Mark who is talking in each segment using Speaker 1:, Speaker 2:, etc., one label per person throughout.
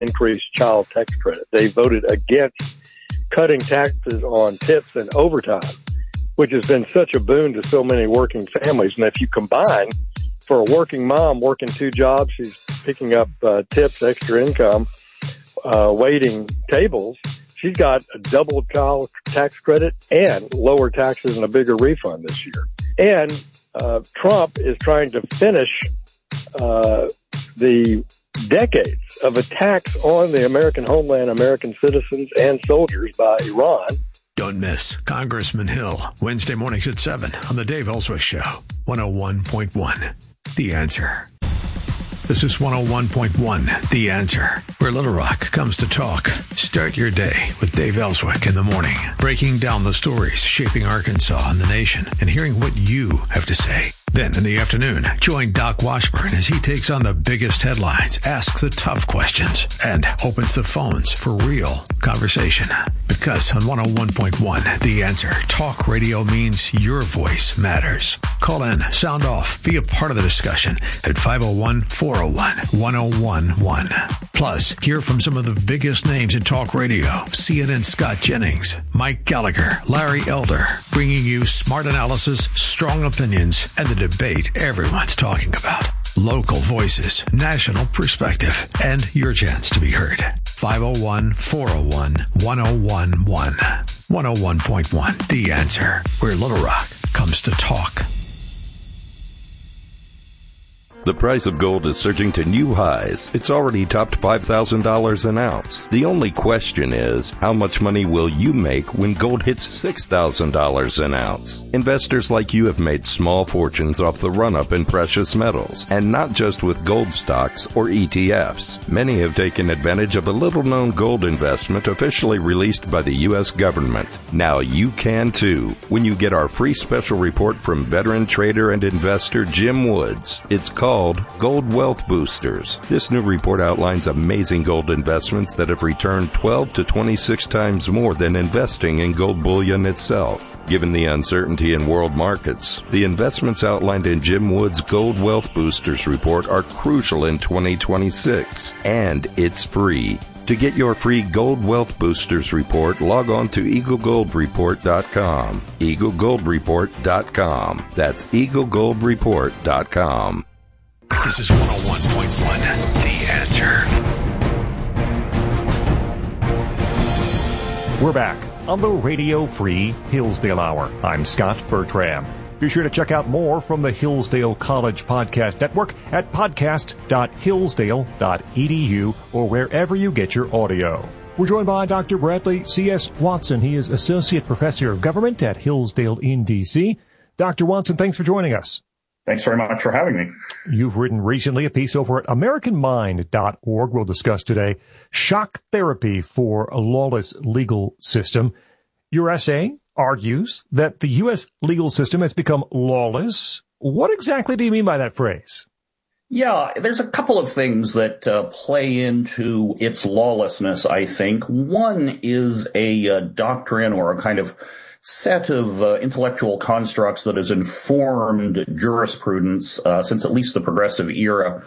Speaker 1: increase child tax credit. They voted against cutting taxes on tips and overtime, which has been such a boon to so many working families. And if you combine, for a working mom working 2 jobs, she's picking up tips, extra income, waiting tables, she's got a double child tax credit and lower taxes and a bigger refund this year. And Trump is trying to finish the decades of attacks on the American homeland, American citizens, and soldiers by Iran.
Speaker 2: Don't miss Congressman Hill, Wednesday mornings at 7 on the Dave Ellswick Show, 101.1. The Answer. This is 101.1, The Answer, where Little Rock comes to talk. Start your day with Dave Ellswick in the morning, breaking down the stories shaping Arkansas and the nation and hearing what you have to say. Then in the afternoon, join Doc Washburn as he takes on the biggest headlines, asks the tough questions, and opens the phones for real conversation. Because on 101.1, The Answer, talk radio means your voice matters. Call in, sound off, be a part of the discussion at 501-401-1011. Plus, hear from some of the biggest names in talk radio. CNN Scott Jennings, Mike Gallagher, Larry Elder, bringing you smart analysis, strong opinions, and the debate everyone's talking about. Local voices, national perspective, and your chance to be heard. 501-401-1011. 101.1, The Answer, where Little Rock comes to talk.
Speaker 3: The price of gold is surging to new highs. It's already topped $5,000 an ounce. The only question is, how much money will you make when gold hits $6,000 an ounce? Investors like you have made small fortunes off the run-up in precious metals, and not just with gold stocks or ETFs. Many have taken advantage of a little-known gold investment officially released by the U.S. government. Now you can too, when you get our free special report from veteran trader and investor Jim Woods. It's called Gold Wealth Boosters. This new report outlines amazing gold investments that have returned 12 to 26 times more than investing in gold bullion itself. Given the uncertainty in world markets, the investments outlined in Jim Woods' Gold Wealth Boosters report are crucial in 2026, and it's free. To get your free Gold Wealth Boosters report, log on to EagleGoldReport.com. EagleGoldReport.com. That's EagleGoldReport.com.
Speaker 2: This is 101.1, The Answer.
Speaker 4: We're back on the Radio Free Hillsdale Hour. I'm Scott Bertram. Be sure to check out more from the Hillsdale College Podcast Network at podcast.hillsdale.edu or wherever you get your audio. We're joined by Dr. Bradley C.S. Watson. He is Associate Professor of Government at Hillsdale in D.C. Dr. Watson, thanks for joining us.
Speaker 5: Thanks very much for having me.
Speaker 4: You've written recently a piece over at AmericanMind.org. We'll discuss today shock therapy for a lawless legal system. Your essay argues that the U.S. legal system has become lawless. What exactly do you mean by that phrase?
Speaker 5: Yeah, there's a couple of things that play into its lawlessness, I think. One is a doctrine or a kind of set of intellectual constructs that has informed jurisprudence since at least the progressive era.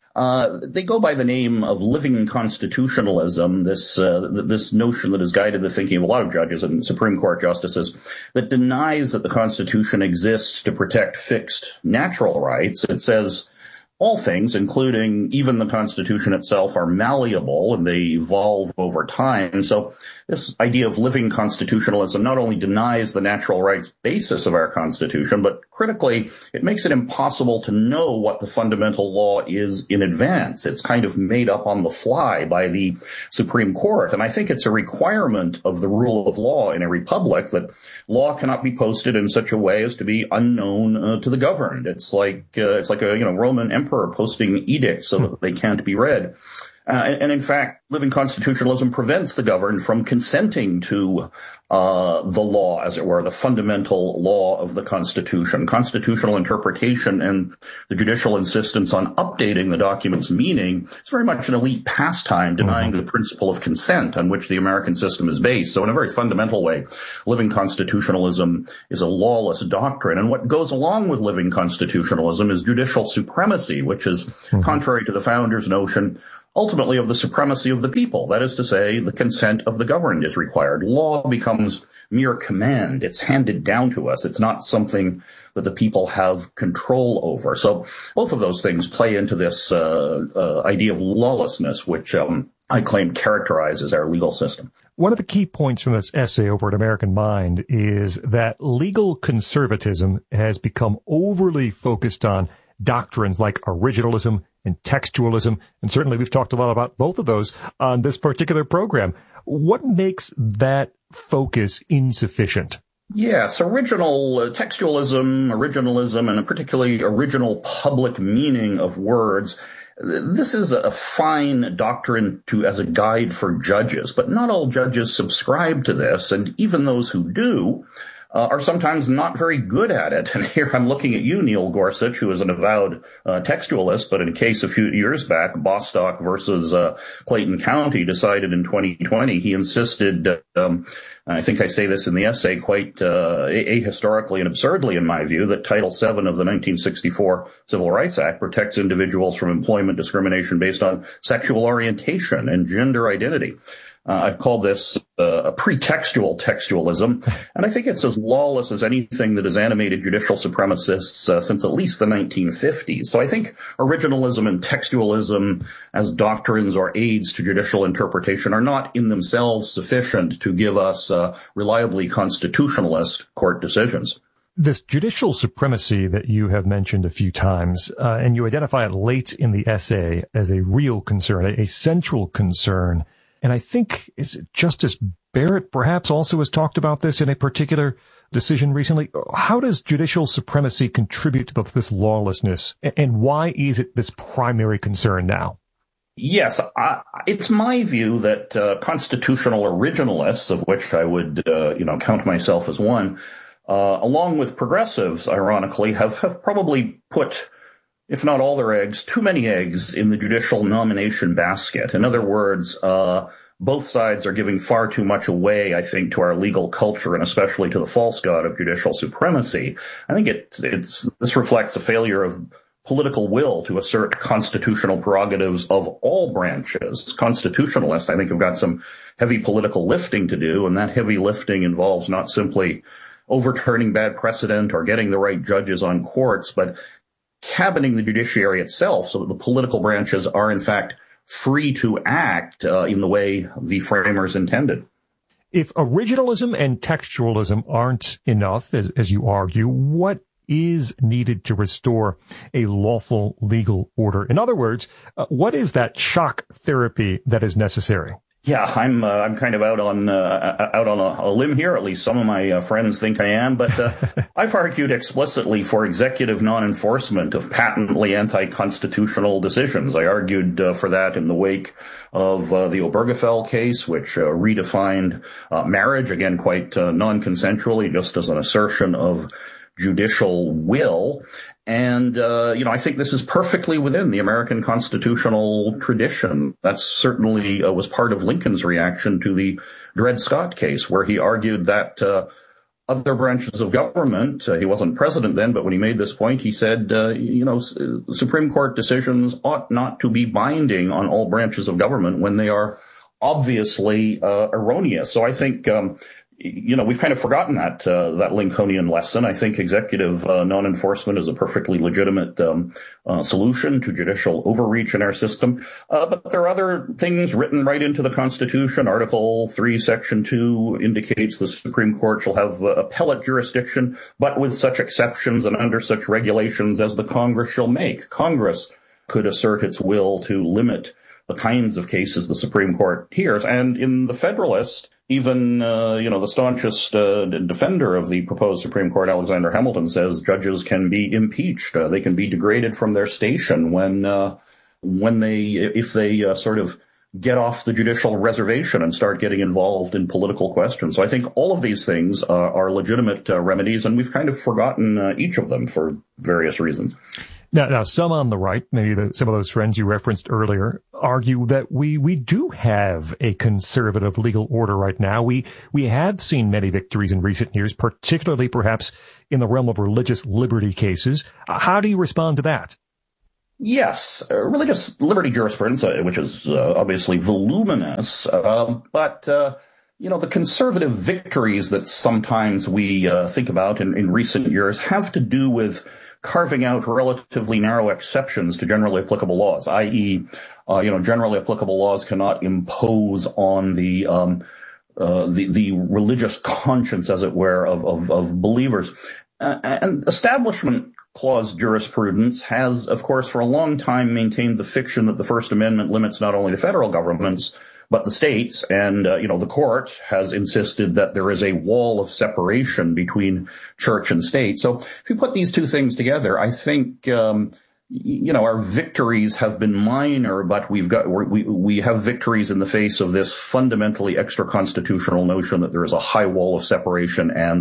Speaker 5: They go by the name of living constitutionalism, this notion that has guided the thinking of a lot of judges and Supreme Court justices that denies that the Constitution exists to protect fixed natural rights. It says all things, including even the Constitution itself, are malleable and they evolve over time. So this idea of living constitutionalism not only denies the natural rights basis of our Constitution, but critically, it makes it impossible to know what the fundamental law is in advance. It's kind of made up on the fly by the Supreme Court. And I think it's a requirement of the rule of law in a republic that law cannot be posted in such a way as to be unknown to the governed. It's like a Roman emperor posting edicts so that they can't be read. And in fact, living constitutionalism prevents the governed from consenting to the law, as it were, the fundamental law of the Constitution. Constitutional interpretation and the judicial insistence on updating the document's meaning is very much an elite pastime, denying the principle of consent on which the American system is based. So in a very fundamental way, living constitutionalism is a lawless doctrine. And what goes along with living constitutionalism is judicial supremacy, which is contrary to the founders' notion ultimately of the supremacy of the people. That is to say, the consent of the governed is required. Law becomes mere command. It's handed down to us. It's not something that the people have control over. So both of those things play into this idea of lawlessness, which I claim characterizes our legal system.
Speaker 4: One of the key points from this essay over at American Mind is that legal conservatism has become overly focused on doctrines like originalism and textualism, and certainly we've talked a lot about both of those on this particular program. What makes that focus insufficient?
Speaker 5: Yes, textualism, originalism, and particularly original public meaning of words. This is a fine doctrine as a guide for judges, but not all judges subscribe to this, and even those who do are sometimes not very good at it. And here I'm looking at you, Neil Gorsuch, who is an avowed textualist, but in a case a few years back, Bostock versus Clayton County decided in 2020, he insisted, I think I say this in the essay quite ahistorically and absurdly in my view, that Title VII of the 1964 Civil Rights Act protects individuals from employment discrimination based on sexual orientation and gender identity. I've called this a pretextual textualism, and I think it's as lawless as anything that has animated judicial supremacists since at least the 1950s. So I think originalism and textualism as doctrines or aids to judicial interpretation are not in themselves sufficient to give us reliably constitutionalist court decisions.
Speaker 4: This judicial supremacy that you have mentioned a few times, and you identify it late in the essay as a real concern, a central concern. And I think Justice Barrett perhaps also has talked about this in a particular decision recently. How does judicial supremacy contribute to this lawlessness, and why is it this primary concern now?
Speaker 5: Yes, it's my view that constitutional originalists, of which I would count myself as one, along with progressives, ironically, have probably put, if not all their eggs, too many eggs in the judicial nomination basket. In other words, both sides are giving far too much away, I think, to our legal culture and especially to the false god of judicial supremacy. I think this reflects a failure of political will to assert constitutional prerogatives of all branches. Constitutionalists, I think, have got some heavy political lifting to do, and that heavy lifting involves not simply overturning bad precedent or getting the right judges on courts, but cabining the judiciary itself so that the political branches are, in fact, free to act in the way the framers intended.
Speaker 4: If originalism and textualism aren't enough, as you argue, what is needed to restore a lawful legal order? In other words, what is that shock therapy that is necessary?
Speaker 5: Yeah, I'm kind of out on a limb here. At least some of my friends think I am. But I've argued explicitly for executive non-enforcement of patently anti-constitutional decisions. I argued for that in the wake of the Obergefell case, which redefined marriage, again, quite non-consensually, just as an assertion of judicial will. And, I think this is perfectly within the American constitutional tradition. That certainly was part of Lincoln's reaction to the Dred Scott case, where he argued that other branches of government, he wasn't president then, but when he made this point, he said, Supreme Court decisions ought not to be binding on all branches of government when they are obviously erroneous. So I think we've kind of forgotten that Lincolnian lesson. I think executive non-enforcement is a perfectly legitimate solution to judicial overreach in our system. But there are other things written right into the Constitution. Article 3, Section 2 indicates the Supreme Court shall have appellate jurisdiction, but with such exceptions and under such regulations as the Congress shall make. Congress could assert its will to limit the kinds of cases the Supreme Court hears. And in the Federalist, even, the staunchest defender of the proposed Supreme Court, Alexander Hamilton, says judges can be impeached. They can be degraded from their station if they sort of get off the judicial reservation and start getting involved in political questions. So I think all of these things are legitimate remedies, and we've kind of forgotten each of them for various reasons.
Speaker 4: Now, some on the right, maybe some of those friends you referenced earlier, argue that we do have a conservative legal order right now. We have seen many victories in recent years, particularly perhaps in the realm of religious liberty cases. How do you respond to that?
Speaker 5: Yes, religious liberty jurisprudence, which is obviously voluminous, but the conservative victories that sometimes we think about in recent years have to do with carving out relatively narrow exceptions to generally applicable laws, i.e., generally applicable laws cannot impose on the religious conscience, as it were, of believers. And Establishment Clause jurisprudence has, of course, for a long time maintained the fiction that the First Amendment limits not only the federal governments, but the states. And, the court has insisted that there is a wall of separation between church and state. So if you put these two things together, I think, our victories have been minor, but we have victories in the face of this fundamentally extra-constitutional notion that there is a high wall of separation and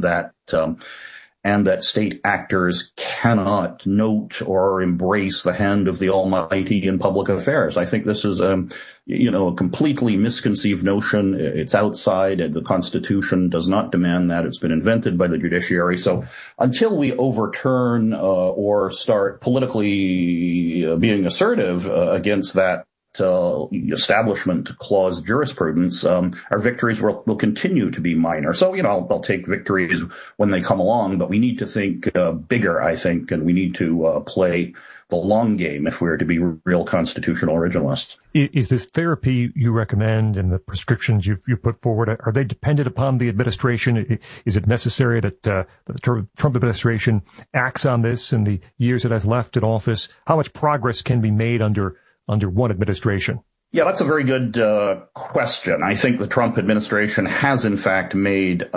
Speaker 5: that state actors cannot note or embrace the hand of the Almighty in public affairs. I think this is a completely misconceived notion. It's outside, and the Constitution does not demand that. It's been invented by the judiciary. So until we overturn or start politically being assertive against that Establishment Clause jurisprudence, our victories will continue to be minor. So, I'll take victories when they come along, but we need to think bigger, I think, and we need to play the long game if we're to be real constitutional originalists.
Speaker 4: Is this therapy you recommend and the prescriptions you put forward, are they dependent upon the administration? Is it necessary that the Trump administration acts on this in the years it has left in office? How much progress can be made under one administration?
Speaker 5: Yeah, that's a very good question. I think the Trump administration has, in fact, made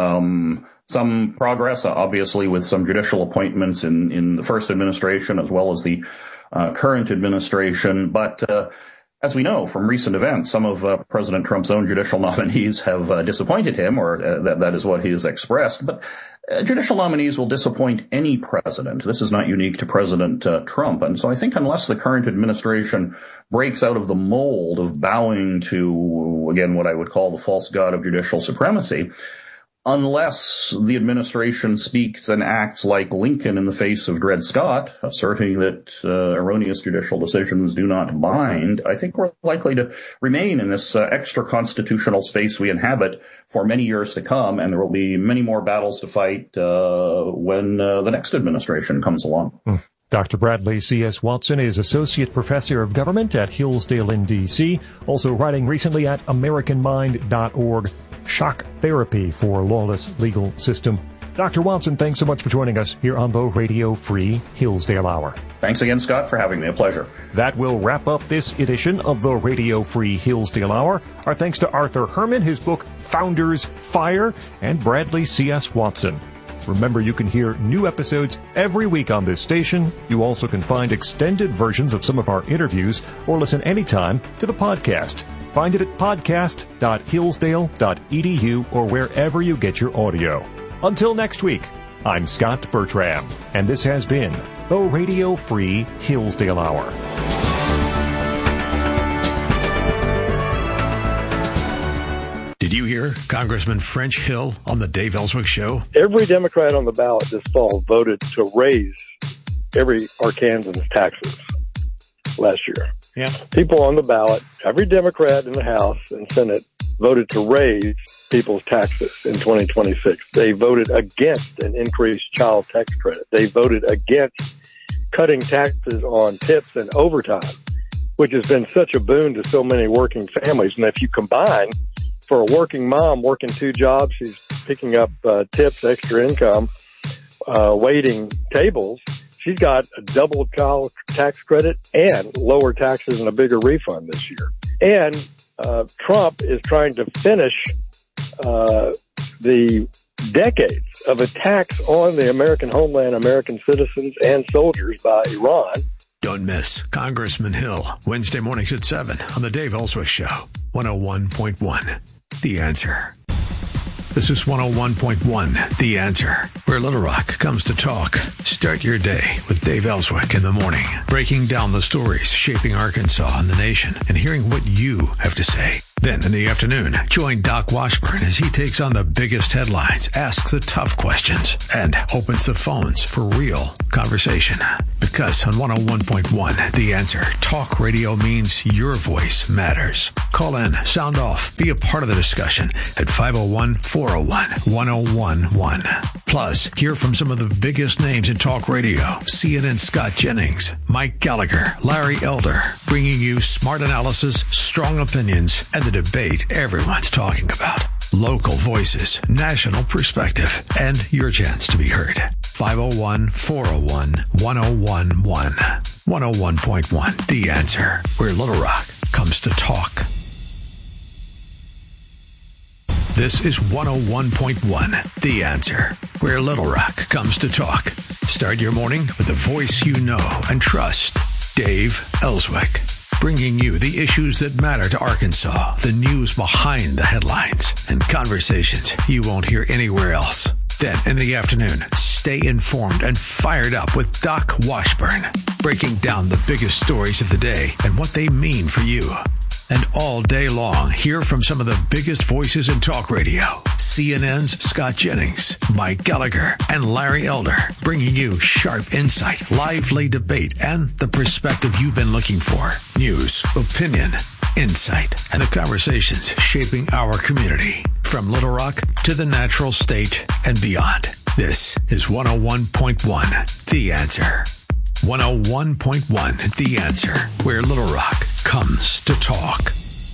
Speaker 5: some progress, obviously with some judicial appointments in the first administration as well as the current administration. But as we know from recent events, some of President Trump's own judicial nominees have disappointed him, or that is what he has expressed. But judicial nominees will disappoint any president. This is not unique to President Trump. And so I think unless the current administration breaks out of the mold of bowing to, again, what I would call the false god of judicial supremacy, unless the administration speaks and acts like Lincoln in the face of Dred Scott, asserting that erroneous judicial decisions do not bind, I think we're likely to remain in this extra-constitutional space we inhabit for many years to come, and there will be many more battles to fight when the next administration comes along.
Speaker 4: Dr. Bradley C.S. Watson is Associate Professor of Government at Hillsdale in D.C., also writing recently at AmericanMind.org, Shock Therapy for a Lawless Legal System. Dr. Watson, thanks so much for joining us here on the Radio Free Hillsdale Hour.
Speaker 5: Thanks again, Scott, for having me. A pleasure.
Speaker 4: That will wrap up this edition of the Radio Free Hillsdale Hour. Our thanks to Arthur Herman, his book Founders Fire, and Bradley C.S. Watson. Remember, you can hear new episodes every week on this station. You also can find extended versions of some of our interviews or listen anytime to the podcast. Find it at podcast.hillsdale.edu or wherever you get your audio. Until next week, I'm Scott Bertram, and this has been the Radio Free Hillsdale Hour.
Speaker 2: Did you hear Congressman French Hill on the Dave Ellswick Show?
Speaker 1: Every Democrat on the ballot this fall voted to raise every Arkansan's taxes last year.
Speaker 2: Yeah.
Speaker 1: People on the ballot, every Democrat in the House and Senate voted to raise people's taxes in 2026. They voted against an increased child tax credit. They voted against cutting taxes on tips and overtime, which has been such a boon to so many working families. And if you combine, for a working mom working two jobs, she's picking up tips, extra income, waiting tables, she's got a double child tax credit and lower taxes and a bigger refund this year. And Trump is trying to finish the decades of attacks on the American homeland, American citizens, and soldiers by Iran.
Speaker 2: Don't miss Congressman Hill, Wednesday mornings at 7 on the Dave Ellswick Show, 101.1. The Answer. This is 101.1 The Answer, where Little Rock comes to talk. Start your day with Dave Ellswick in the morning, breaking down the stories shaping Arkansas and the nation and hearing what you have to say. Then in the afternoon, join Doc Washburn as he takes on the biggest headlines, asks the tough questions, and opens the phones for real conversation. Because on 101.1, The Answer, talk radio means your voice matters. Call in, sound off, be a part of the discussion at 501-401-1011. Plus, hear from some of the biggest names in talk radio. CNN Scott Jennings, Mike Gallagher, Larry Elder, bringing you smart analysis, strong opinions, and the debate everyone's talking about. Local voices, national perspective, and your chance to be heard. 501-401-1011. 101.1, The Answer, where Little Rock comes to talk. This is 101.1, The Answer, where Little Rock comes to talk. Start your morning with a voice you know and trust. Dave Ellswick, bringing you the issues that matter to Arkansas, the news behind the headlines, and conversations you won't hear anywhere else. Then, in the afternoon, stay informed and fired up with Doc Washburn, breaking down the biggest stories of the day and what they mean for you. And all day long, hear from some of the biggest voices in talk radio. CNN's Scott Jennings, Mike Gallagher, and Larry Elder, bringing you sharp insight, lively debate, and the perspective you've been looking for. News, opinion, insight, and the conversations shaping our community. From Little Rock to the natural state and beyond. This is 101.1, The Answer. 101.1, The Answer, where Little Rock comes to talk.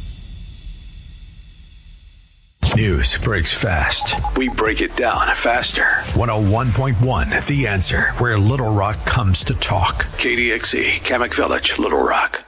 Speaker 2: News breaks fast. We break it down faster. 101.1, The Answer, where Little Rock comes to talk. KDXE, Kamak Village, Little Rock.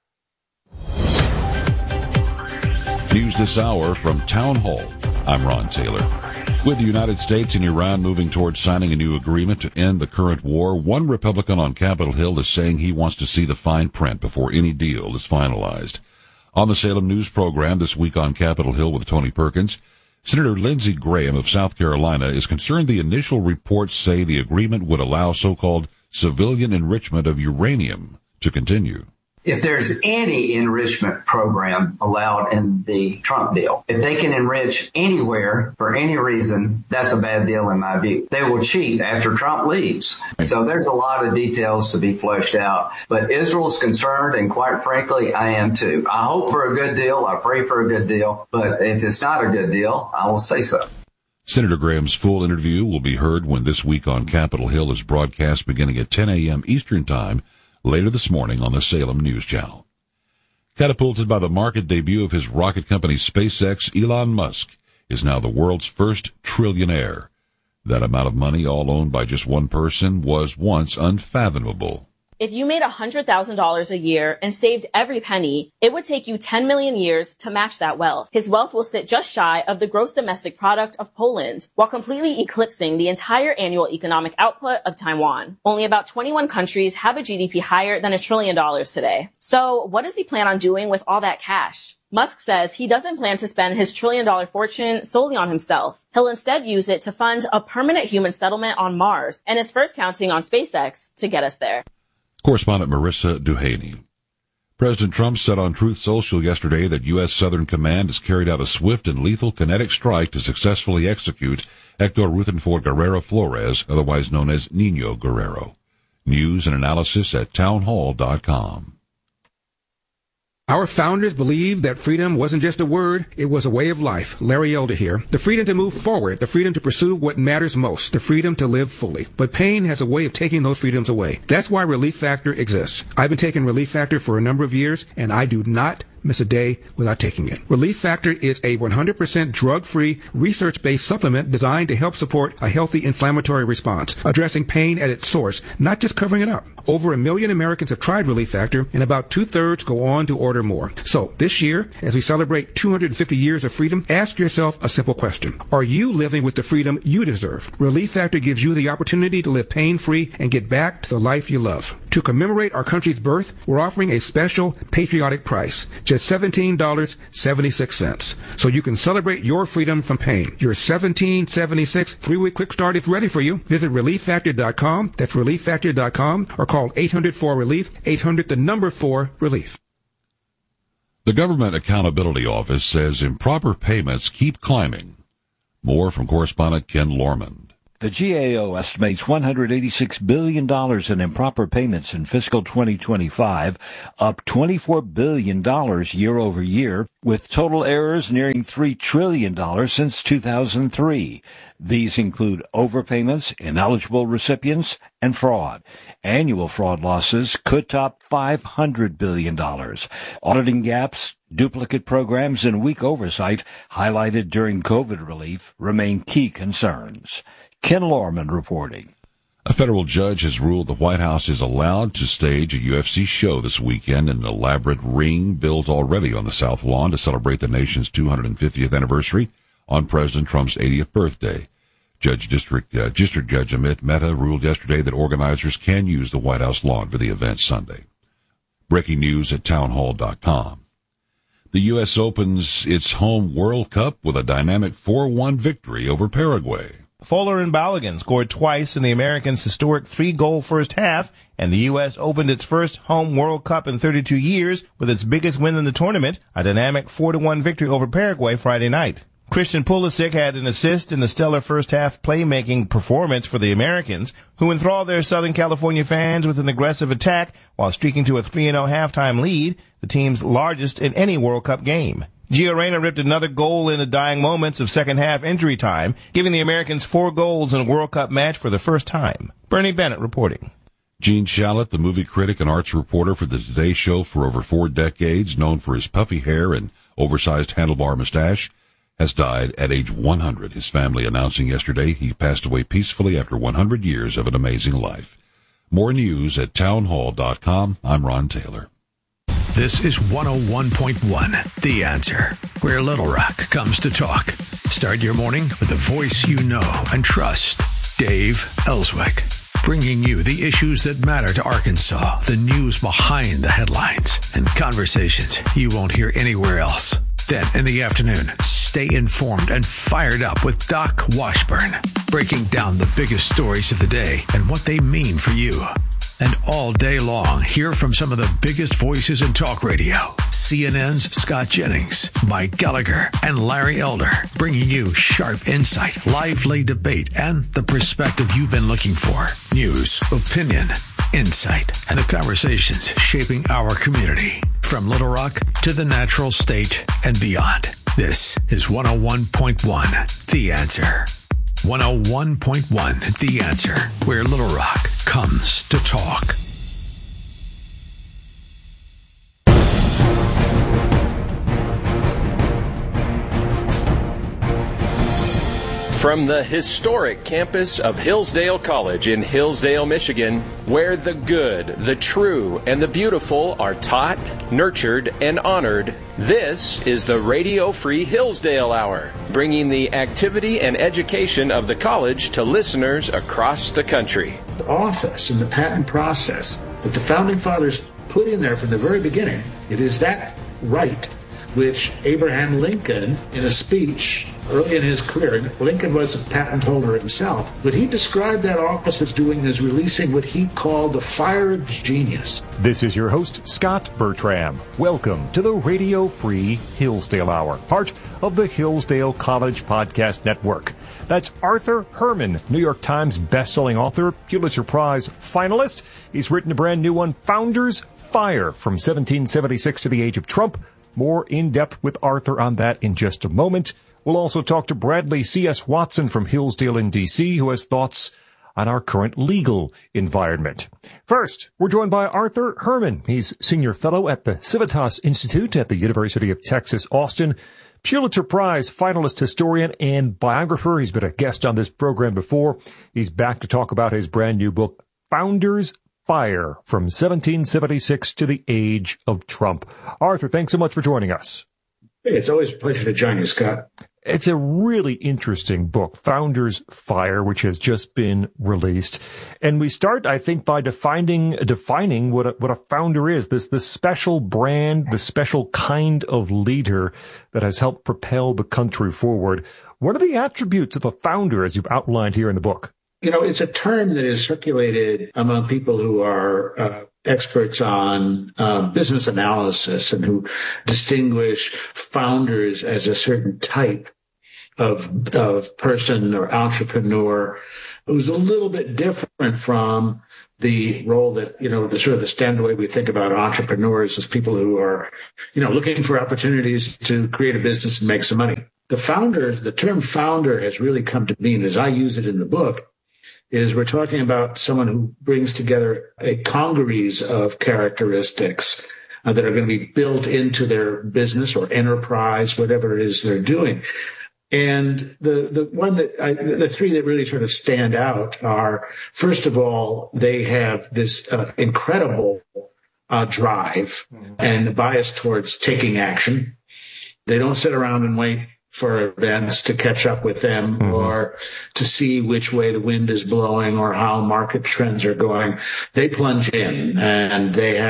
Speaker 6: News this hour from Town Hall. I'm Ron Taylor. With the United States and Iran moving towards signing a new agreement to end the current war, one Republican on Capitol Hill is saying he wants to see the fine print before any deal is finalized. On the Salem News program this week on Capitol Hill with Tony Perkins, Senator Lindsey Graham of South Carolina is concerned the initial reports say the agreement would allow so-called civilian enrichment of uranium to continue.
Speaker 7: If there's any enrichment program allowed in the Trump deal, if they can enrich anywhere for any reason, that's a bad deal in my view. They will cheat after Trump leaves. So there's a lot of details to be fleshed out. But Israel's concerned, and quite frankly, I am too. I hope for a good deal. I pray for a good deal. But if it's not a good deal, I will say so.
Speaker 6: Senator Graham's full interview will be heard when This Week on Capitol Hill is broadcast beginning at 10 a.m. Eastern Time later this morning on the Salem News Channel. Catapulted by the market debut of his rocket company SpaceX, Elon Musk is now the world's first trillionaire. That amount of money, all owned by just one person, was once unfathomable.
Speaker 8: If you made $100,000 a year and saved every penny, it would take you 10 million years to match that wealth. His wealth will sit just shy of the gross domestic product of Poland, while completely eclipsing the entire annual economic output of Taiwan. Only about 21 countries have a GDP higher than $1 trillion today. So what does he plan on doing with all that cash? Musk says he doesn't plan to spend his $1 trillion fortune solely on himself. He'll instead use it to fund a permanent human settlement on Mars, and is first counting on SpaceX to get us there.
Speaker 6: Correspondent Marissa Duhaney. President Trump said on Truth Social yesterday that U.S. Southern Command has carried out a swift and lethal kinetic strike to successfully execute Hector Rutherford Guerrero Flores, otherwise known as Nino Guerrero. News and analysis at townhall.com.
Speaker 9: Our founders believed that freedom wasn't just a word, it was a way of life. Larry Elder here. The freedom to move forward, the freedom to pursue what matters most, the freedom to live fully. But pain has a way of taking those freedoms away. That's why Relief Factor exists. I've been taking Relief Factor for a number of years, and I do not miss a day without taking it. Relief Factor is a 100% drug-free, research-based supplement designed to help support a healthy inflammatory response, addressing pain at its source, not just covering it up. Over 1 million Americans have tried Relief Factor, and about 2/3 go on to order more. So, this year, as we celebrate 250 years of freedom, ask yourself a simple question. Are you living with the freedom you deserve? Relief Factor gives you the opportunity to live pain-free and get back to the life you love. To commemorate our country's birth, we're offering a special patriotic price, just $17.76. So you can celebrate your freedom from pain. Your $17.76 3-week quick start is ready for you. Visit ReliefFactor.com. That's ReliefFactor.com, or call 800-4-RELIEF, 800-4-RELIEF.
Speaker 6: The Government Accountability Office says improper payments keep climbing. More from correspondent Ken Lorman.
Speaker 10: The GAO estimates $186 billion in improper payments in fiscal 2025, up $24 billion year over year, with total errors nearing $3 trillion since 2003. These include overpayments, ineligible recipients, and fraud. Annual fraud losses could top $500 billion. Auditing gaps, duplicate programs, and weak oversight highlighted during COVID relief remain key concerns. Ken Lorman reporting.
Speaker 6: A federal judge has ruled the White House is allowed to stage a UFC show this weekend in an elaborate ring built already on the South Lawn to celebrate the nation's 250th anniversary on President Trump's 80th birthday. District Judge Amit Mehta ruled yesterday that organizers can use the White House lawn for the event Sunday. Breaking news at townhall.com. The U.S. opens its home World Cup with a dynamic 4-1 victory over Paraguay.
Speaker 11: Fuller and Balogun scored twice in the Americans' historic 3-goal first half, and the U.S. opened its first home World Cup in 32 years with its biggest win in the tournament, a dynamic 4-1 victory over Paraguay Friday night. Christian Pulisic had an assist in the stellar first-half playmaking performance for the Americans, who enthralled their Southern California fans with an aggressive attack while streaking to a 3-0 halftime lead, the team's largest in any World Cup game. Gio Reyna ripped another goal in the dying moments of second-half injury time, giving the Americans 4 goals in a World Cup match for the first time. Bernie Bennett reporting.
Speaker 6: Gene Shalit, the movie critic and arts reporter for the Today Show for over 4 decades, known for his puffy hair and oversized handlebar mustache, has died at age 100. His family announcing yesterday he passed away peacefully after 100 years of an amazing life. More news at townhall.com. I'm Ron Taylor.
Speaker 2: This is 101.1 The Answer, where Little Rock comes to talk. Start your morning with the voice you know and trust, Dave Ellswick, bringing you the issues that matter to Arkansas, the news behind the headlines, and conversations you won't hear anywhere else. Then in the afternoon, stay informed and fired up with Doc Washburn, breaking down the biggest stories of the day and what they mean for you. And all day long, hear from some of the biggest voices in talk radio. CNN's Scott Jennings, Mike Gallagher, and Larry Elder, bringing you sharp insight, lively debate, and the perspective you've been looking for. News, opinion, insight, and the conversations shaping our community. From Little Rock to the Natural State and beyond. This is 101.1 The Answer. 101.1 The Answer, where Little Rock comes to talk.
Speaker 12: From the historic campus of Hillsdale College in Hillsdale, Michigan, where the good, the true, and the beautiful are taught, nurtured, and honored, this is the Radio Free Hillsdale Hour, bringing the activity and education of the college to listeners across the country.
Speaker 13: The office and the patent process that the Founding Fathers put in there from the very beginning, it is that right which Abraham Lincoln, in a speech early in his career, Lincoln was a patent holder himself, but he described that office as doing is releasing what he called the fire of genius.
Speaker 4: This is your host, Scott Bertram. Welcome to the Radio Free Hillsdale Hour, part of the Hillsdale College Podcast Network. That's Arthur Herman, New York Times bestselling author, Pulitzer Prize finalist. He's written a brand new one, Founders Fire, from 1776 to the Age of Trump. More in-depth with Arthur on that in just a moment. We'll also talk to Bradley C.S. Watson from Hillsdale in D.C., who has thoughts on our current legal environment. First, we're joined by Arthur Herman. He's senior fellow at the Civitas Institute at the University of Texas, Austin, Pulitzer Prize finalist historian and biographer. He's been a guest on this program before. He's back to talk about his brand new book, Founders Fire, from 1776 to the Age of Trump. Arthur, thanks so much for joining us.
Speaker 13: Hey, it's always a pleasure to join you, Scott.
Speaker 4: It's a really interesting book, Founders Fire, which has just been released. And we start, I think, by defining what a founder is, this special brand, the special kind of leader that has helped propel the country forward. What are the attributes of a founder, as you've outlined here in the book?
Speaker 13: You know, it's a term that is circulated among people who are experts on business analysis and who distinguish founders as a certain type of person or entrepreneur who's a little bit different from the role that, the sort of the standard way we think about entrepreneurs as people who are, looking for opportunities to create a business and make some money. The term founder has really come to mean, as I use it in the book, is we're talking about someone who brings together a congeries of characteristics that are going to be built into their business or enterprise, whatever it is they're doing. And the three that really sort of stand out are, first of all, they have this incredible drive and bias towards taking action. They don't sit around and wait for events to catch up with them or to see which way the wind is blowing or how market trends are going. They plunge in, and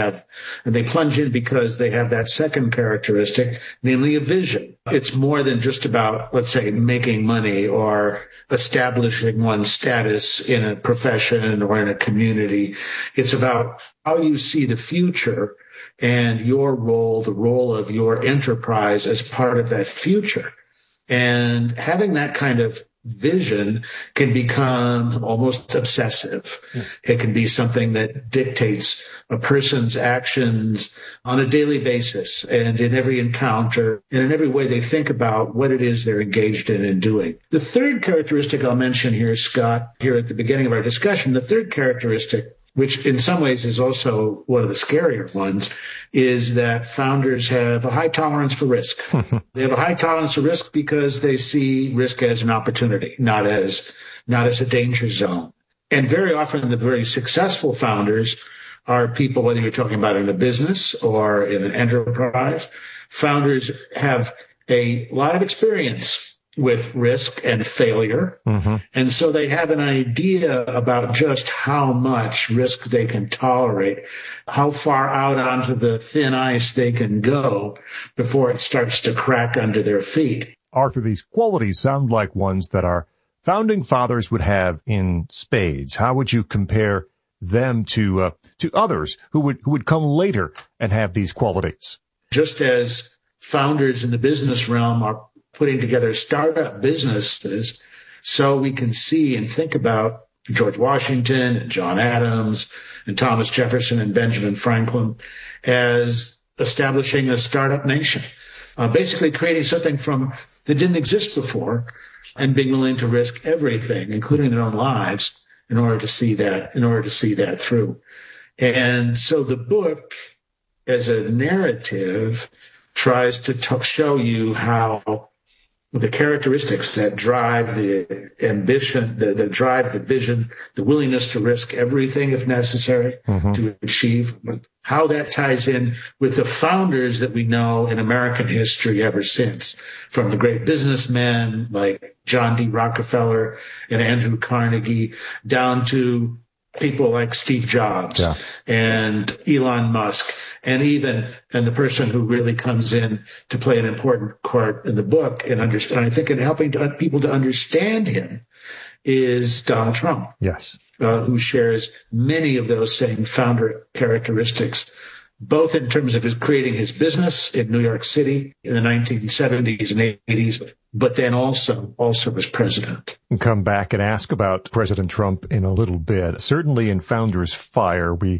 Speaker 13: they plunge in because they have that second characteristic, namely a vision. It's more than just about, let's say, making money or establishing one's status in a profession or in a community. It's about how you see the future and your role, the role of your enterprise as part of that future. And having that kind of vision can become almost obsessive. It can be something that dictates a person's actions on a daily basis and in every encounter and in every way they think about what it is they're engaged in and doing. The third characteristic I'll mention here, Scott, here at the beginning of our discussion, the third characteristic, which in some ways is also one of the scarier ones, is that founders have a high tolerance for risk. They have a high tolerance for risk because they see risk as an opportunity, not as a danger zone. And very often the very successful founders are people, whether you're talking about in a business or in an enterprise, founders have a lot of experience with risk and failure. And so they have an idea about just how much risk they can tolerate, how far out onto the thin ice they can go before it starts to crack under their feet.
Speaker 4: Arthur, these qualities sound like ones that our founding fathers would have in spades. How would you compare them to others who would come later and have these qualities?
Speaker 13: Just as founders in the business realm are putting together startup businesses, so we can see and think about George Washington and John Adams and Thomas Jefferson and Benjamin Franklin as establishing a startup nation, basically creating something that didn't exist before and being willing to risk everything, including their own lives, in order to see that through. And so the book, as a narrative, tries to show you how the characteristics that drive the ambition, that drive the vision, the willingness to risk everything if necessary to achieve, how that ties in with the founders that we know in American history ever since, from the great businessmen like John D. Rockefeller and Andrew Carnegie, down to people like Steve Jobs and Elon Musk, and the person who really comes in to play an important part in the book and I think in helping people to understand him is Donald Trump.
Speaker 4: Yes.
Speaker 13: Who shares many of those same founder characteristics, both in terms of creating his business in New York City in the 1970s and 80s, but then also as president.
Speaker 4: We'll come back and ask about President Trump in a little bit. Certainly in Founders Fire, we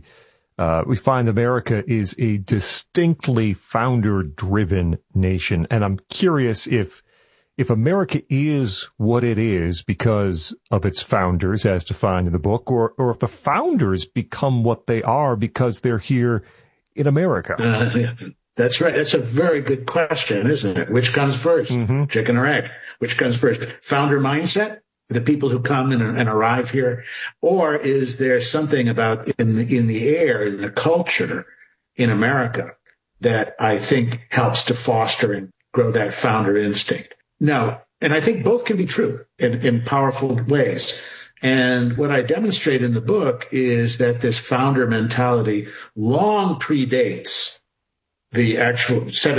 Speaker 4: find America is a distinctly founder-driven nation. And I'm curious if America is what it is because of its founders, as defined in the book, or if the founders become what they are because they're here in America.
Speaker 13: That's right. That's a very good question, isn't it? Which comes first, chicken or egg? Which comes first, founder mindset, the people who come and arrive here, or is there something about in the air, in the culture in America that I think helps to foster and grow that founder instinct? No, and I think both can be true in powerful ways. And what I demonstrate in the book is that this founder mentality long predates the actual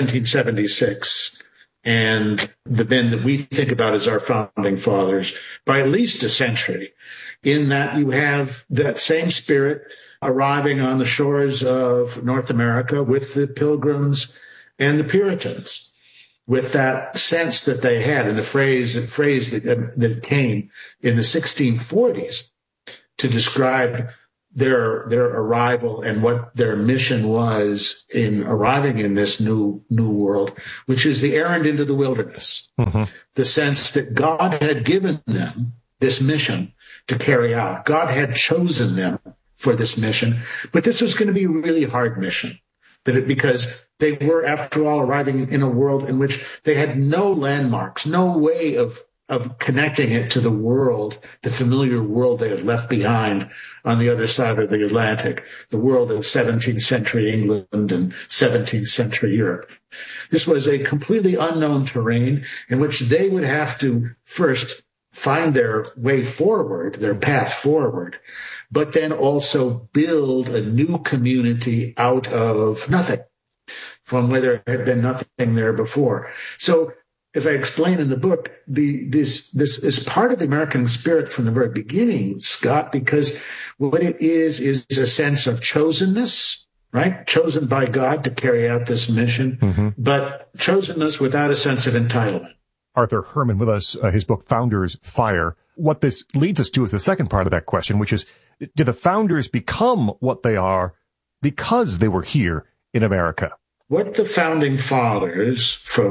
Speaker 13: 1776 and the men that we think about as our founding fathers by at least a century, in that you have that same spirit arriving on the shores of North America with the Pilgrims and the Puritans. with that sense that they had, and the phrase that came in the 1640s to describe their arrival and what their mission was in arriving in this new world, which is the errand into the wilderness. Mm-hmm. The sense that God had given them this mission to carry out. God had chosen them for this mission, but this was going to be a really hard mission. Because they were, after all, arriving in a world in which they had no landmarks, no way of connecting it to the world, the familiar world they had left behind on the other side of the Atlantic, the world of 17th century England and 17th century Europe. This was a completely unknown terrain in which they would have to first find their way forward, their path forward, but then also build a new community out of nothing, from where there had been nothing there before. So, as I explain in the book, this is part of the American spirit from the very beginning, Scott, because what it is a sense of chosenness, right? Chosen by God to carry out this mission, but chosenness without a sense of entitlement.
Speaker 4: Arthur Herman with us, his book, Founders Fire. What this leads us to is the second part of that question, which is, did the founders become what they are because they were here in America?
Speaker 13: What the founding fathers,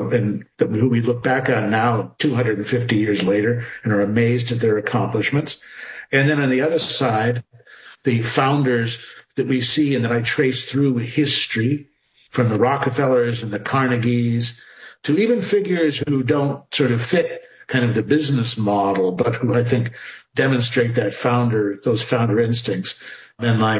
Speaker 13: who we look back on now 250 years later and are amazed at their accomplishments. And then on the other side, the founders that we see and that I trace through history, from the Rockefellers and the Carnegies to even figures who don't sort of fit kind of the business model, but who I think demonstrate those founder instincts, men like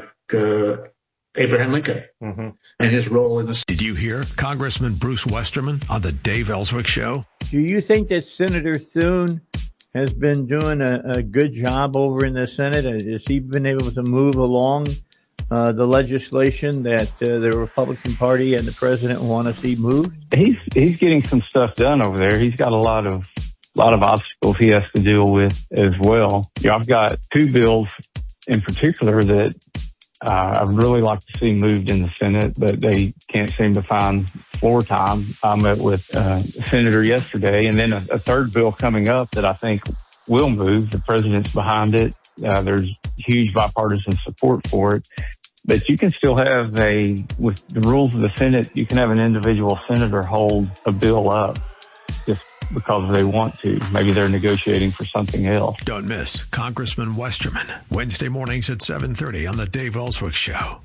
Speaker 13: Abraham Lincoln and his role in the...
Speaker 2: Did you hear Congressman Bruce Westerman on the Dave Ellswick Show?
Speaker 14: Do you think that Senator Thune has been doing a good job over in the Senate? Has he been able to move along the legislation that the Republican Party and the president want to see moved?
Speaker 15: He's getting some stuff done over there. He's got a lot of obstacles he has to deal with as well. I've got two bills in particular that I'd really like to see moved in the Senate, but they can't seem to find floor time. I met with a senator yesterday, and then a third bill coming up that I think will move. The president's behind it. There's huge bipartisan support for it. But you can still have with the rules of the Senate, you can have an individual senator hold a bill up just because they want to. Maybe they're negotiating for something else.
Speaker 2: Don't miss Congressman Westerman, Wednesday mornings at 7:30 on the Dave Ellswick Show.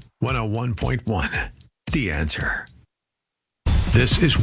Speaker 2: 101.1, The Answer. This is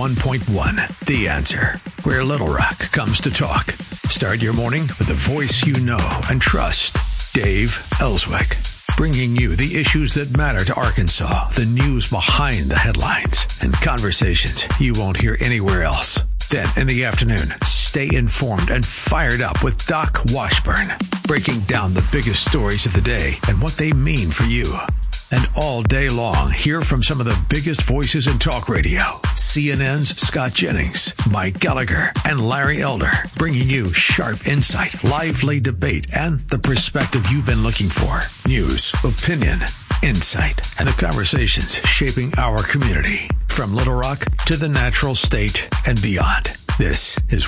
Speaker 2: 101.1, The Answer, where Little Rock comes to talk. Start your morning with a voice you know and trust. Dave Ellswick, bringing you the issues that matter to Arkansas, the news behind the headlines, and conversations you won't hear anywhere else. Then in the afternoon, stay informed and fired up with Doc Washburn, breaking down the biggest stories of the day and what they mean for you. And all day long, hear from some of the biggest voices in talk radio. CNN's Scott Jennings, Mike Gallagher, and Larry Elder, bringing you sharp insight, lively debate, and the perspective you've been looking for. News, opinion, insight, and the conversations shaping our community. From Little Rock to the Natural State and beyond. This is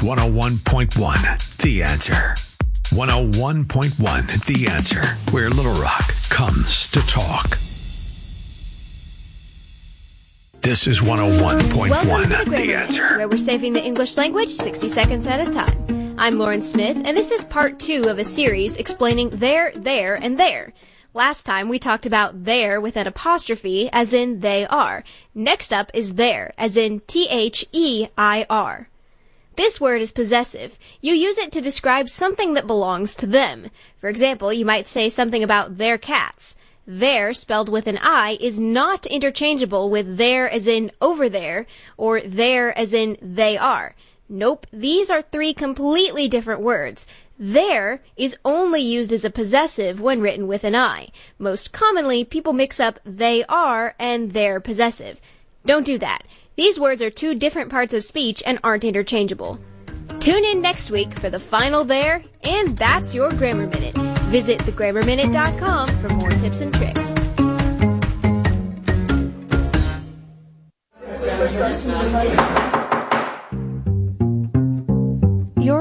Speaker 2: 101.1, The Answer. 101.1, The Answer, where Little Rock comes to talk. This is 101.1, The Answer,
Speaker 16: where we're saving the English language 60 seconds at a time. I'm Lauren Smith, and this is part 2 of a series explaining there, and there. Last time we talked about there with an apostrophe, as in they are. Next up is there, as in THEIR. This word is possessive. You use it to describe something that belongs to them. For example, you might say something about their cats. There, spelled with an I, is not interchangeable with there as in over there, or there as in they are. Nope, these are 3 completely different words. There is only used as a possessive when written with an I. Most commonly, people mix up they are and their possessive. Don't do that. These words are 2 different parts of speech and aren't interchangeable. Tune in next week for the final there, and that's your Grammar Minute. Visit thegrammarminute.com for more tips and tricks.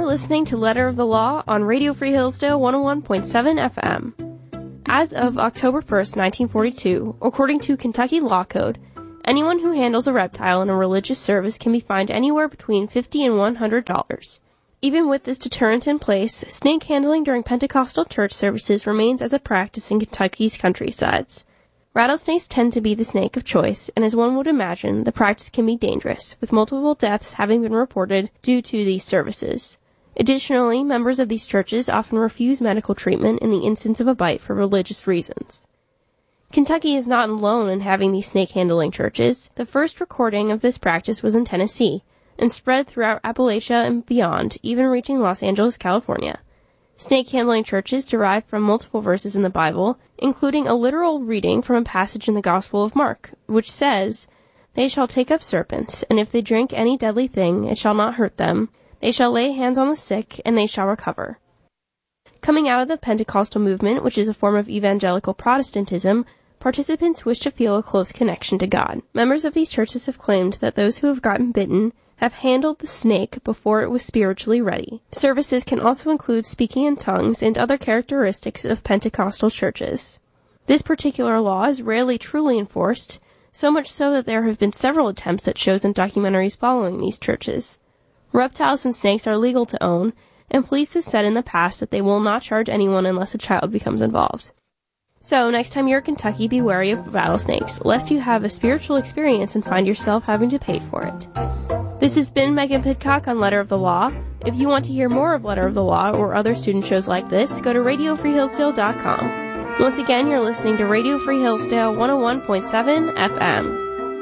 Speaker 17: listening to Letter of the Law on Radio Free Hillsdale 101.7 FM. As of October 1st, 1942, according to Kentucky Law Code, anyone who handles a reptile in a religious service can be fined anywhere between $50 and $100. Even with this deterrent in place, snake handling during Pentecostal church services remains as a practice in Kentucky's countrysides. Rattlesnakes tend to be the snake of choice, and as one would imagine, the practice can be dangerous, with multiple deaths having been reported due to these services. Additionally, members of these churches often refuse medical treatment in the instance of a bite for religious reasons. Kentucky is not alone in having these snake-handling churches. The first recording of this practice was in Tennessee, and spread throughout Appalachia and beyond, even reaching Los Angeles, California. Snake-handling churches derive from multiple verses in the Bible, including a literal reading from a passage in the Gospel of Mark, which says, "They shall take up serpents, and if they drink any deadly thing, it shall not hurt them. They shall lay hands on the sick, and they shall recover." Coming out of the Pentecostal movement, which is a form of evangelical Protestantism, participants wish to feel a close connection to God. Members of these churches have claimed that those who have gotten bitten have handled the snake before it was spiritually ready. Services can also include speaking in tongues and other characteristics of Pentecostal churches. This particular law is rarely truly enforced, so much so that there have been several attempts at shows and documentaries following these churches. Reptiles and snakes are legal to own, and police have said in the past that they will not charge anyone unless a child becomes involved. So, next time you're in Kentucky, be wary of rattlesnakes, lest you have a spiritual experience and find yourself having to pay for it. This has been Megan Pidcock on Letter of the Law. If you want to hear more of Letter of the Law or other student shows like this, go to RadioFreeHillsdale.com. Once again, you're listening to Radio Free Hillsdale 101.7 FM.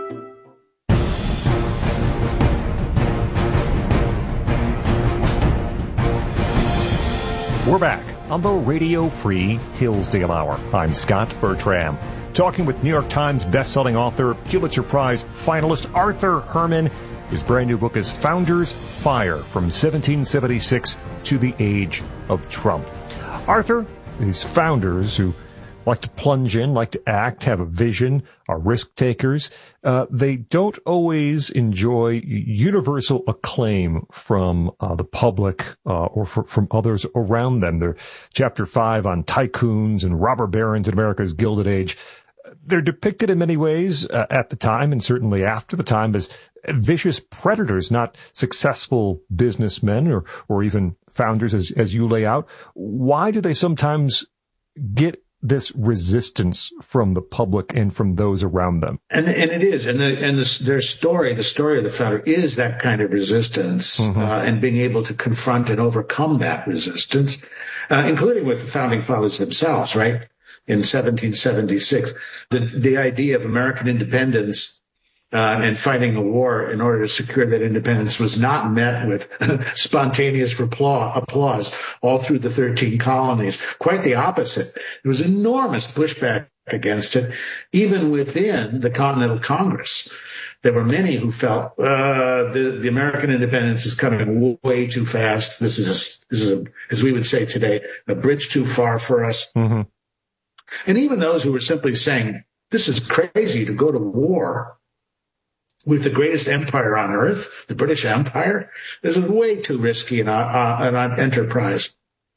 Speaker 4: We're back on the Radio Free Hillsdale Hour. I'm Scott Bertram, talking with New York Times bestselling author, Pulitzer Prize finalist Arthur Herman. His brand new book is Founders Fire, from 1776 to the Age of Trump. Arthur, these founders who like to plunge in, like to act, have a vision, are risk takers. They don't always enjoy universal acclaim from the public or from others around them. They're Chapter 5 on tycoons and robber barons in America's Gilded Age. They're depicted in many ways at the time and certainly after the time as vicious predators, not successful businessmen or even founders as you lay out. Why do they sometimes get this resistance from the public and from those around them?
Speaker 13: And it is, their story, the story of the founder, is that kind of resistance, and being able to confront and overcome that resistance, including with the founding fathers themselves, right? In 1776, the idea of American independence and fighting a war in order to secure that independence was not met with spontaneous applause all through the 13 colonies. Quite the opposite. There was enormous pushback against it, even within the Continental Congress. There were many who felt the American independence is coming way too fast. This is as we would say today, a bridge too far for us. Mm-hmm. And even those who were simply saying, this is crazy to go to war with the greatest empire on earth, the British Empire. This is way too risky an enterprise.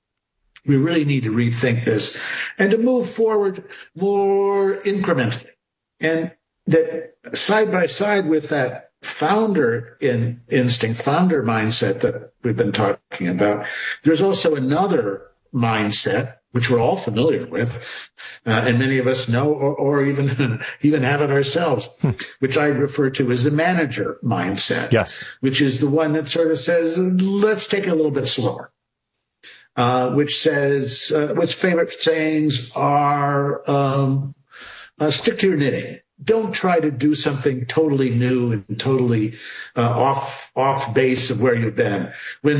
Speaker 13: We really need to rethink this and to move forward more incrementally. And that side by side with that founder instinct, founder mindset that we've been talking about, there's also another mindset, which we're all familiar with, and many of us know or even have it ourselves, which I refer to as the manager mindset.
Speaker 4: Yes. Which
Speaker 13: is the one that sort of says, let's take it a little bit slower. Which says, which favorite sayings are, stick to your knitting. Don't try to do something totally new and totally, off base of where you've been.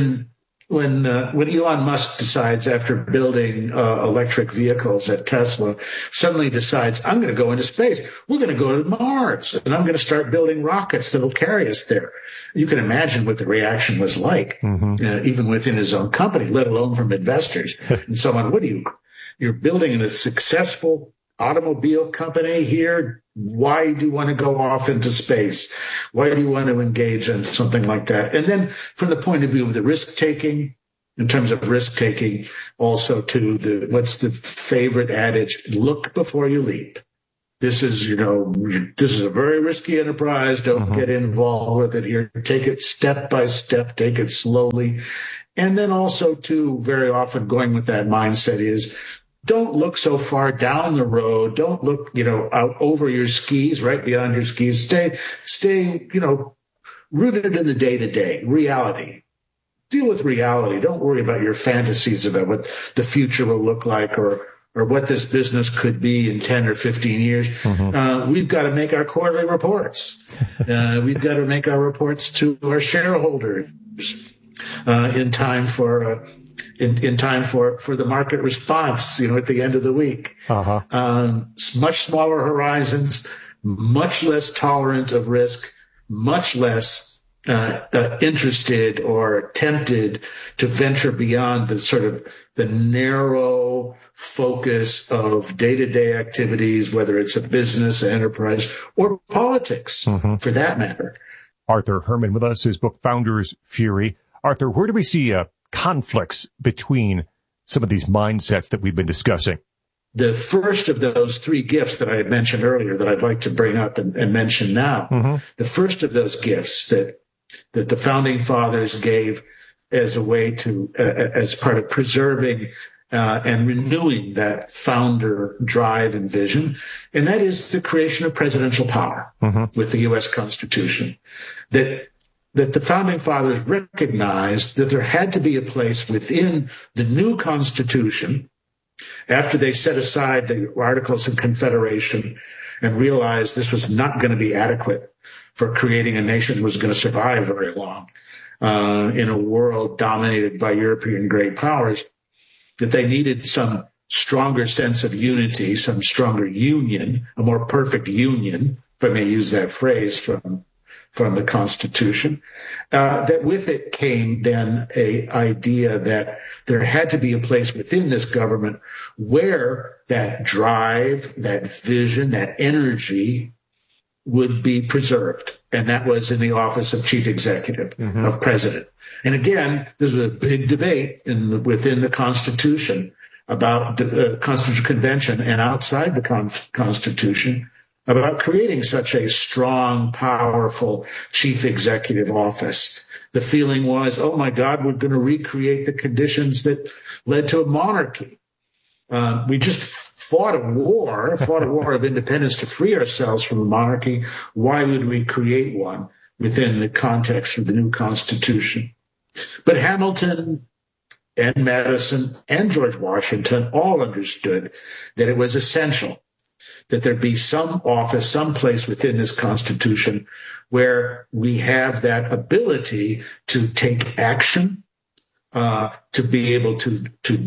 Speaker 13: When Elon Musk decides, after building electric vehicles at Tesla, suddenly decides, I'm going to go into space. We're going to go to Mars, and I'm going to start building rockets that will carry us there. You can imagine what the reaction was like, even within his own company, let alone from investors and so on. You're building a successful automobile company here. Why do you want to go off into space? Why do you want to engage in something like that? And then from the point of view of the risk taking, in terms of risk taking, also to what's the favorite adage? Look before you leap. This is a very risky enterprise. Don't get involved with it here. Take it step by step. Take it slowly. And then also, too, very often going with that mindset is don't look so far down the road. Don't look, out over your skis, right beyond your skis. Stay, rooted in the day-to-day reality. Deal with reality. Don't worry about your fantasies about what the future will look like or what this business could be in 10 or 15 years. We've got to make our quarterly reports. We've got to make our reports to our shareholders in time for the market response, at the end of the week. Much smaller horizons, much less tolerant of risk, much less interested or tempted to venture beyond the narrow focus of day-to-day activities, whether it's a business, enterprise, or politics, for that matter.
Speaker 4: Arthur Herman with us, his book, Founder's Fury. Arthur, where do we see conflicts between some of these mindsets that we've been discussing?
Speaker 13: The first of those three gifts that I had mentioned earlier that I'd like to bring up and mention now, the first of those gifts that the Founding Fathers gave as a way to, as part of preserving and renewing that founder drive and vision, and that is the creation of presidential power with the U.S. Constitution. That the Founding Fathers recognized that there had to be a place within the new Constitution, after they set aside the Articles of Confederation and realized this was not going to be adequate for creating a nation that was going to survive very long in a world dominated by European great powers, that they needed some stronger sense of unity, some stronger union, a more perfect union, if I may use that phrase from the Constitution, that with it came then a idea that there had to be a place within this government where that drive, that vision, that energy would be preserved. And that was in the office of chief executive, of president. And again, there's a big debate within the Constitution about the Constitutional Convention and outside the Constitution about creating such a strong, powerful chief executive office. The feeling was, oh my God, we're going to recreate the conditions that led to a monarchy. We just fought a war of independence to free ourselves from a monarchy. Why would we create one within the context of the new Constitution? But Hamilton and Madison and George Washington all understood that it was essential that there be some office, some place within this Constitution where we have that ability to take action, to be able to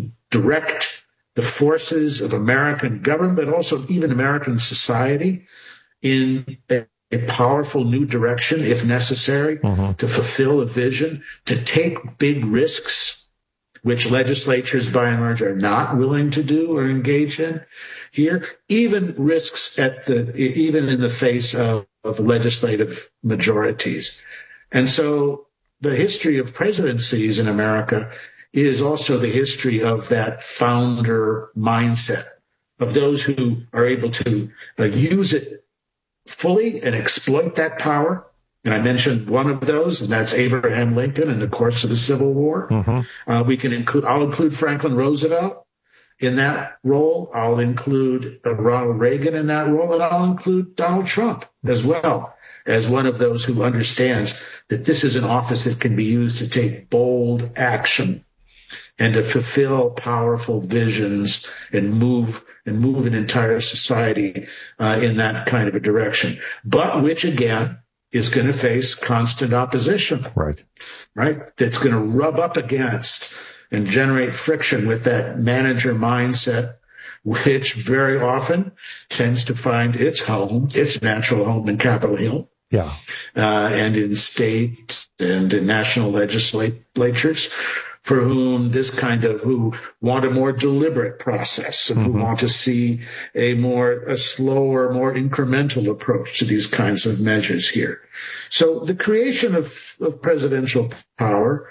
Speaker 13: direct the forces of American government, but also even American society in a powerful new direction, if necessary, to fulfill a vision, to take big risks, which legislatures by and large are not willing to do or engage in here, even risks even in the face of legislative majorities. And so the history of presidencies in America is also the history of that founder mindset, of those who are able to use it fully and exploit that power. And I mentioned one of those, and that's Abraham Lincoln in the course of the Civil War. I'll include Franklin Roosevelt in that role. I'll include Ronald Reagan in that role, and I'll include Donald Trump as well as one of those who understands that this is an office that can be used to take bold action and to fulfill powerful visions and move an entire society in that kind of a direction, but which again is going to face constant opposition. Right. That's going to rub up against and generate friction with that manager mindset, which very often tends to find its natural home in Capitol Hill. Yeah. And in state and in national legislatures, for whom who want a more deliberate process and who want to see a slower, more incremental approach to these kinds of measures here. So the creation of presidential power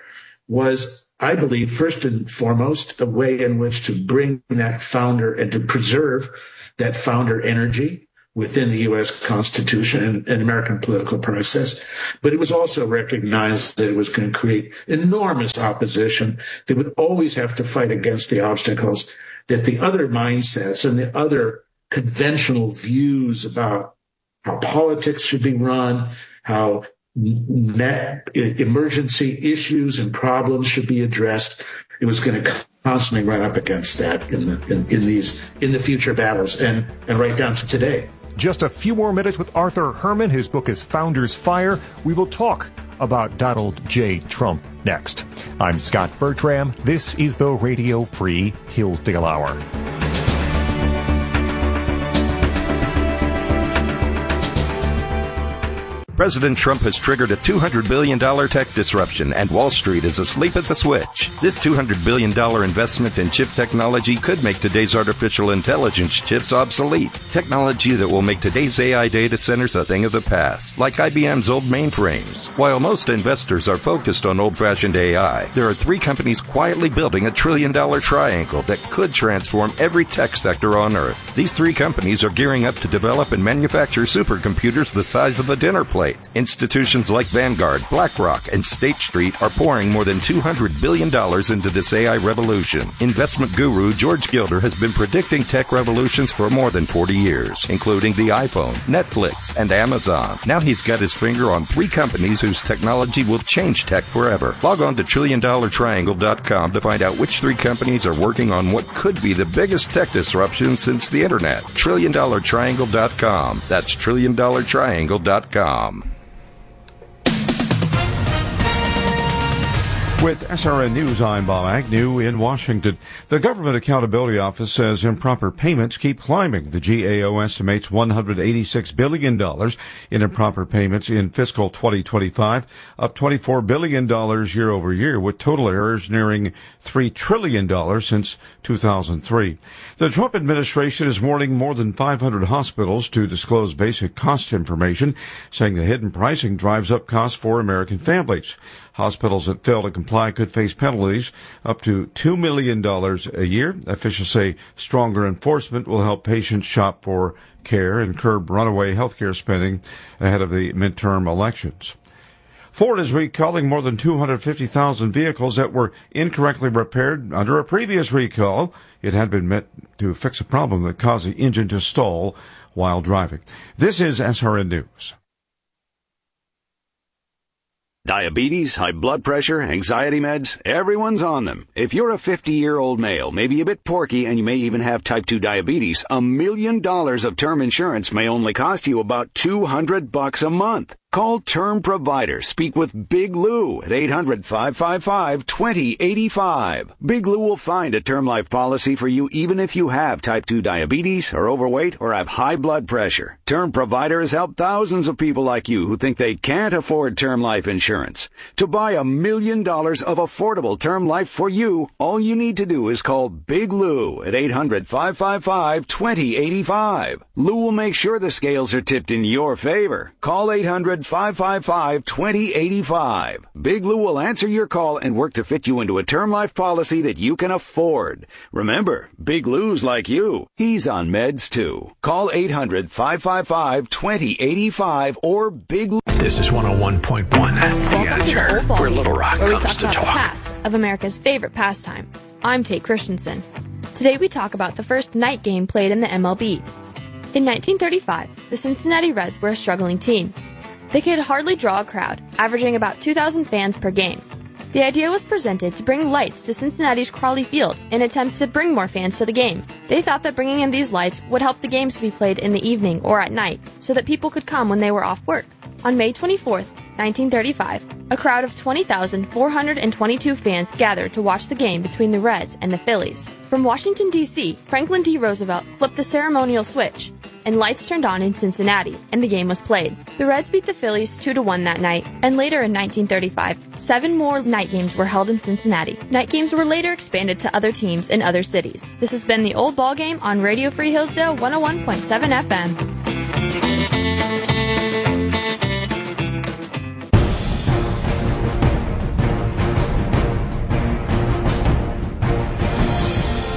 Speaker 13: was, I believe, first and foremost, a way in which to bring that founder and to preserve that founder energy within the U.S. Constitution and American political process. But it was also recognized that it was going to create enormous opposition. They would always have to fight against the obstacles that the other mindsets and the other conventional views about how politics should be run, how emergency issues and problems should be addressed. It was going to constantly run up against that in the future battles and right down to today.
Speaker 4: Just a few more minutes with Arthur Herman. His book is Founders Fire. We will talk about Donald J. Trump next. I'm Scott Bertram. This is the Radio Free Hillsdale Hour.
Speaker 3: President Trump has triggered a $200 billion tech disruption, and Wall Street is asleep at the switch. This $200 billion investment in chip technology could make today's artificial intelligence chips obsolete. Technology that will make today's AI data centers a thing of the past, like IBM's old mainframes. While most investors are focused on old-fashioned AI, there are 3 companies quietly building a $1 trillion triangle that could transform every tech sector on Earth. These 3 companies are gearing up to develop and manufacture supercomputers the size of a dinner plate. Institutions like Vanguard, BlackRock, and State Street are pouring more than $200 billion into this AI revolution. Investment guru George Gilder has been predicting tech revolutions for more than 40 years, including the iPhone, Netflix, and Amazon. Now he's got his finger on 3 companies whose technology will change tech forever. Log on to TrillionDollarTriangle.com to find out which 3 companies are working on what could be the biggest tech disruption since the Internet. TrillionDollarTriangle.com. That's TrillionDollarTriangle.com.
Speaker 6: With SRN News, I'm Bob Agnew in Washington. The Government Accountability Office says improper payments keep climbing. The GAO estimates $186 billion in improper payments in fiscal 2025, up $24 billion year over year, with total errors nearing $3 trillion since 2003. The Trump administration is warning more than 500 hospitals to disclose basic cost information, saying the hidden pricing drives up costs for American families. Hospitals that fail to comply could face penalties up to $2 million a year. Officials say stronger enforcement will help patients shop for care and curb runaway healthcare spending ahead of the midterm elections. Ford is recalling more than 250,000 vehicles that were incorrectly repaired under a previous recall. It had been meant to fix a problem that caused the engine to stall while driving. This is SRN News.
Speaker 18: Diabetes, high blood pressure, anxiety meds, everyone's on them. If you're a 50-year-old male, maybe a bit porky, and you may even have type 2 diabetes, $1 million of term insurance may only cost you about $200 a month. Call Term Provider. Speak with Big Lou at 800-555-2085. Big Lou will find a term life policy for you even if you have type 2 diabetes, are overweight, or have high blood pressure. Term Provider has helped thousands of people like you who think they can't afford term life insurance. To buy $1 million of affordable term life for you, all you need to do is call Big Lou at 800-555-2085. Lou will make sure the scales are tipped in your favor. Call 800-555-2085. Big Lou will answer your call and work to fit you into a term life policy that you can afford. Remember, Big Lou's like you. He's on meds too. Call 800-555-2085 or Big Lou.
Speaker 2: This is 101.1, The Answer, where Little Rock comes to talk.
Speaker 16: The past of America's favorite pastime. I'm Tate Christensen. Today we talk about the first night game played in the MLB. In 1935, the Cincinnati Reds were a struggling team. They could hardly draw a crowd, averaging about 2,000 fans per game. The idea was presented to bring lights to Cincinnati's Crawley Field in an attempt to bring more fans to the game. They thought that bringing in these lights would help the games to be played in the evening or at night so that people could come when they were off work. On May 24th, 1935, a crowd of 20,422 fans gathered to watch the game between the Reds and the Phillies. From Washington, D.C., Franklin D. Roosevelt flipped the ceremonial switch, and lights turned on in Cincinnati, and the game was played. The Reds beat the Phillies 2-1 that night, and later in 1935, 7 more night games were held in Cincinnati. Night games were later expanded to other teams in other cities. This has been the Old Ball Game on Radio Free Hillsdale 101.7 FM.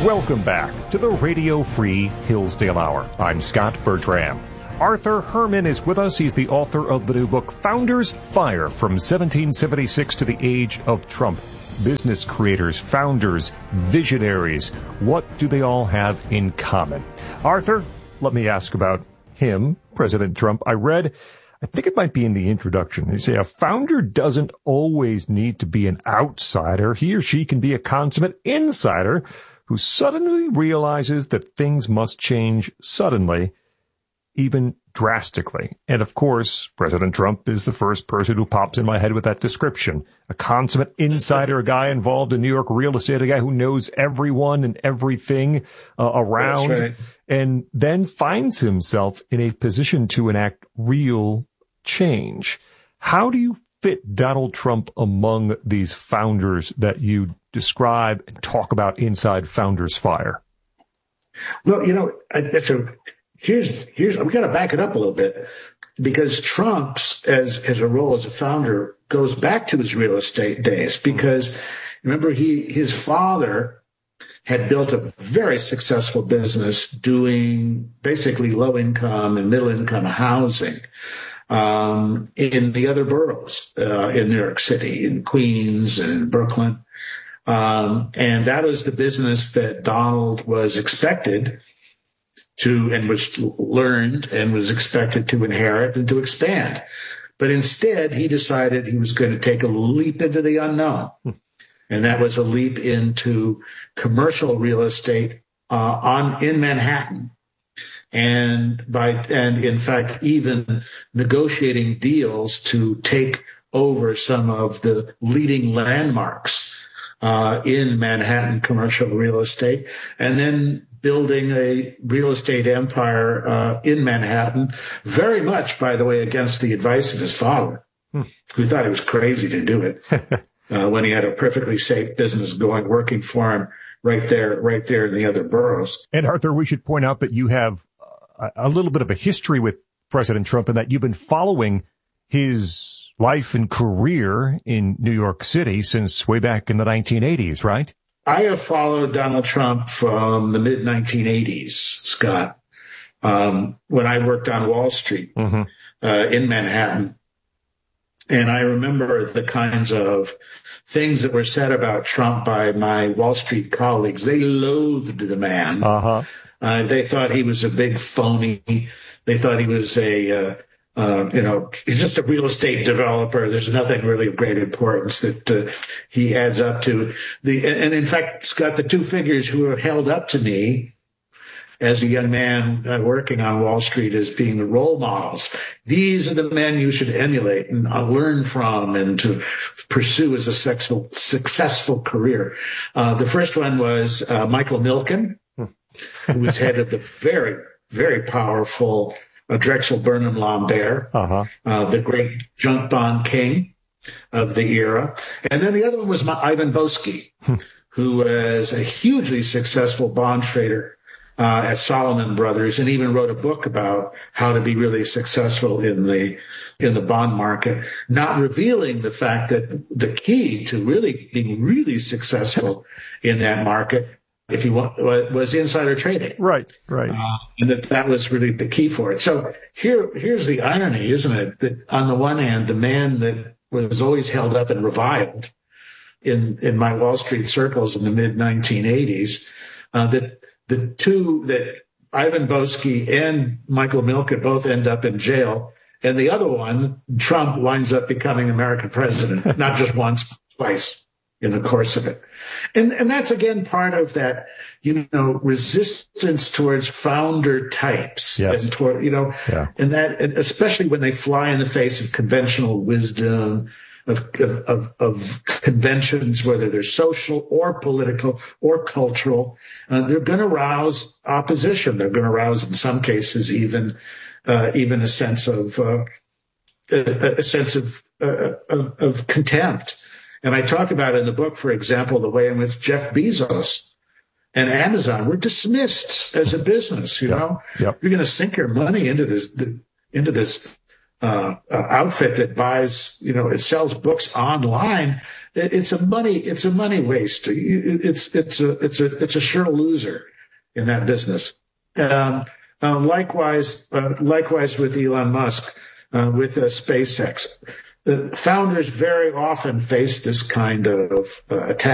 Speaker 4: Welcome back to the Radio Free Hillsdale Hour. I'm Scott Bertram. Arthur Herman is with us. He's the author of the new book, Founders Fire, From 1776 to the Age of Trump. Business creators, founders, visionaries. What do they all have in common? Arthur, let me ask about him, President Trump. I read, I think it might be in the introduction, they say a founder doesn't always need to be an outsider. He or she can be a consummate insider who suddenly realizes that things must change suddenly, even drastically. And of course, President Trump is the first person who pops in my head with that description. A consummate insider, a guy involved in New York real estate, a guy who knows everyone and everything around,
Speaker 13: That's right.
Speaker 4: and then finds himself in a position to enact real change. How do you fit Donald Trump among these founders that you describe and talk about inside Founders Fire?
Speaker 13: Well, here's we got to back it up a little bit, because Trump's as a role as a founder goes back to his real estate days, because remember his father had built a very successful business doing basically low income and middle income housing in the other boroughs in New York City, in Queens and in Brooklyn. And that was the business that Donald was expected to, and was learned and was expected to inherit and to expand. But instead, he decided he was going to take a leap into the unknown. And that was a leap into commercial real estate in Manhattan. And in fact, even negotiating deals to take over some of the leading landmarks in Manhattan commercial real estate, and then building a real estate empire in Manhattan, very much, by the way, against the advice of his father, who thought it was crazy to do it when he had a perfectly safe business working for him right there in the other boroughs.
Speaker 4: And Arthur, we should point out that you have a little bit of a history with President Trump, and that you've been following his life and career in New York City since way back in the 1980s, right?
Speaker 13: I have followed Donald Trump from the mid-1980s, Scott, when I worked on Wall Street in Manhattan. And I remember the kinds of things that were said about Trump by my Wall Street colleagues. They loathed the man. They thought he was a big phony. They thought he was he's just a real estate developer. There's nothing really of great importance that he adds up to. And in fact, Scott, the two figures who are held up to me as a young man working on Wall Street as being the role models, these are the men you should emulate and learn from and to pursue as a successful career. The first one was Michael Milken, who was head of the very, very powerful Drexel Burnham Lambert, the great junk bond king of the era. And then the other one was Ivan Boesky, who was a hugely successful bond trader at Salomon Brothers, and even wrote a book about how to be really successful in the bond market, not revealing the fact that the key to really being really successful in that market, if you want, was insider trading.
Speaker 4: Right.
Speaker 13: And that was really the key for it. So here's the irony, isn't it? That on the one hand, the man that was always held up and reviled in my Wall Street circles in the mid 1980s, the two that Ivan Boesky and Michael Milken both end up in jail. And the other one, Trump, winds up becoming American president, not just once, but twice in the course of it. And that's again part of that, resistance towards founder types.
Speaker 4: Yes.
Speaker 13: And toward, and that, especially when they fly in the face of conventional wisdom, of conventions, whether they're social or political or cultural, they're going to rouse opposition. They're going to rouse, in some cases, even a sense of contempt. And I talk about in the book, for example, the way in which Jeff Bezos and Amazon were dismissed as a business. You're going to sink your money into this outfit that buys, it sells books online, it's a money waste. It's a sure loser in that business. Likewise with Elon Musk, with SpaceX. The founders very often face this kind of attack.